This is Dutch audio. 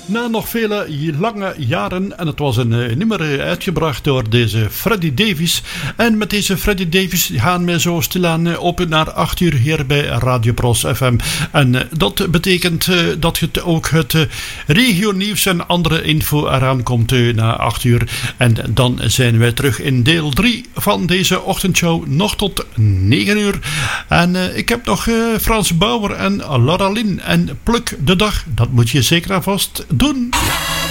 Na nog vele lange jaren, en het was een nummer uitgebracht door deze Freddy Davies. En met deze Freddy Davies gaan we zo stilaan op naar 8 uur hier bij Radio Pros FM. En dat betekent dat het ook het regionieuws en andere info eraan komt na 8 uur. En dan zijn wij terug in deel 3 van deze ochtendshow, nog tot 9 uur. En ik heb nog Frans Bauer en Laura Lin en Pluk de Dag. Dat moet je zeker aan vast doen.